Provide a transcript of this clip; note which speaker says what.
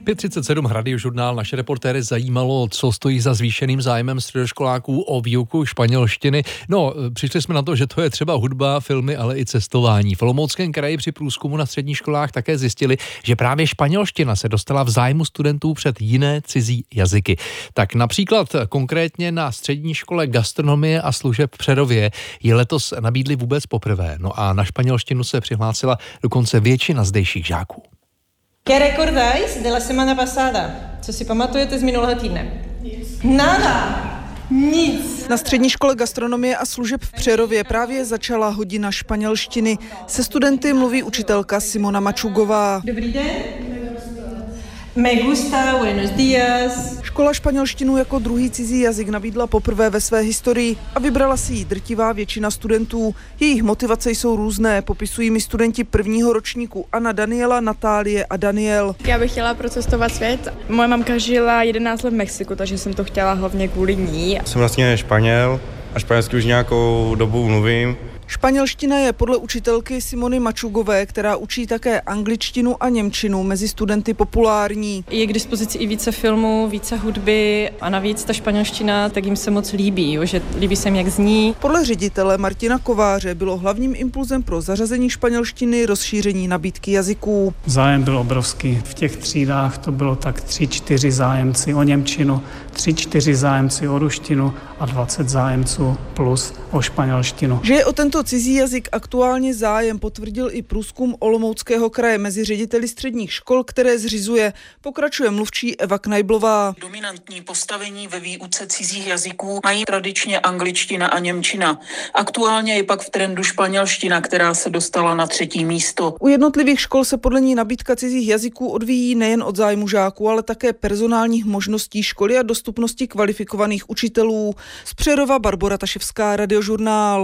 Speaker 1: 5:37 Radiožurnál. Naše reportéry zajímalo, co stojí za zvýšeným zájmem středoškoláků o výuku španělštiny. No, přišli jsme na to, že to je třeba hudba, filmy, ale i cestování. V Olomouckém kraji při průzkumu na středních školách také zjistili, že právě španělština se dostala v zájmu studentů před jiné cizí jazyky. Tak například konkrétně na střední škole gastronomie a služeb v Přerově ji letos nabídli vůbec poprvé. No a na španělštinu se přihlásila dokonce většina zdejších žáků.
Speaker 2: ¿Qué recordáis de la semana pasada? Co si pamatujete z minulého týdne? Nada! Nic!
Speaker 3: Na střední škole gastronomie a služeb v Přerově právě začala hodina španělštiny. Se studenty mluví učitelka Simona Mačugová.
Speaker 2: Dobrý den. Me gusta, buenos días.
Speaker 3: Škola španělštinu jako druhý cizí jazyk nabídla poprvé ve své historii a vybrala si ji drtivá většina studentů. Jejich motivace jsou různé, popisují mi studenti prvního ročníku Anna, Daniela, Natálie a Daniel.
Speaker 4: Já bych chtěla procestovat svět. Moje mamka žila 11 let v Mexiku, takže jsem to chtěla hlavně kvůli ní.
Speaker 5: Jsem vlastně Španěl a španělsky už nějakou dobu mluvím.
Speaker 3: Španělština je podle učitelky Simony Mačugové, která učí také angličtinu a němčinu, mezi studenty populární.
Speaker 2: Je k dispozici i více filmů, více hudby a navíc ta španělština, tak jim se moc líbí, že líbí se jim, jak zní.
Speaker 3: Podle ředitele Martina Kováře bylo hlavním impulzem pro zařazení španělštiny rozšíření nabídky jazyků.
Speaker 6: Zájem byl obrovský. V těch třídách to bylo tak 3-4 zájemci o němčinu, 3-4 zájemci o ruštinu a 20 zájemců plus o španělštinu.
Speaker 3: Že je o tento cizí jazyk aktuálně zájem, potvrdil i průzkum Olomouckého kraje mezi řediteli středních škol, které zřizuje. Pokračuje mluvčí Eva Knajblová.
Speaker 7: Dominantní postavení ve výuce cizích jazyků mají tradičně angličtina a němčina. Aktuálně je pak v trendu španělština, která se dostala na 3. místo.
Speaker 3: U jednotlivých škol se podle ní nabídka cizích jazyků odvíjí nejen od zájmu žáků, ale také personálních možností školy a dostupnosti kvalifikovaných učitelů. Z Přerova Barbora Taševská, Radiožurnál.